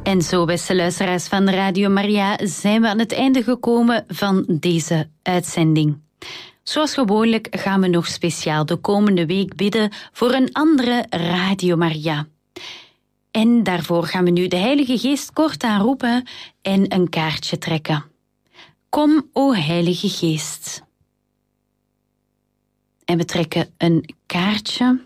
En zo, beste luisteraars van Radio Maria, zijn we aan het einde gekomen van deze uitzending. Zoals gewoonlijk gaan we nog speciaal de komende week bidden voor een andere Radio Maria. En daarvoor gaan we nu de Heilige Geest kort aanroepen en een kaartje trekken. Kom, o Heilige Geest. En we trekken een kaartje.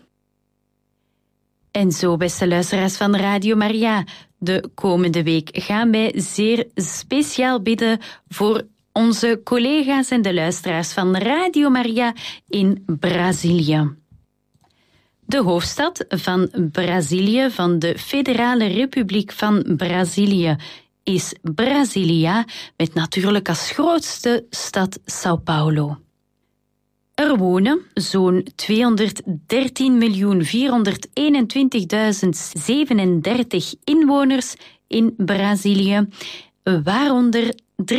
En zo, beste luisteraars van Radio Maria, de komende week gaan wij zeer speciaal bidden voor onze collega's en de luisteraars van Radio Maria in Brazilië. De hoofdstad van Brazilië, van de Federale Republiek van Brazilië, is Brasilia, met natuurlijk als grootste stad São Paulo. Er wonen zo'n 213.421.037 inwoners in Brazilië, waaronder 83,6%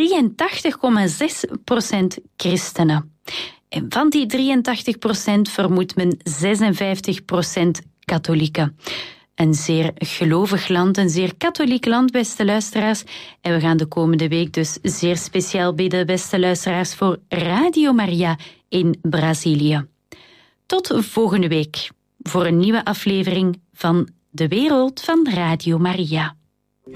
christenen. En van die 83% vermoedt men 56% katholieken. Een zeer gelovig land, een zeer katholiek land, beste luisteraars. En we gaan de komende week dus zeer speciaal bidden, beste luisteraars, voor Radio Maria in Brazilië. Tot volgende week voor een nieuwe aflevering van De Wereld van Radio Maria.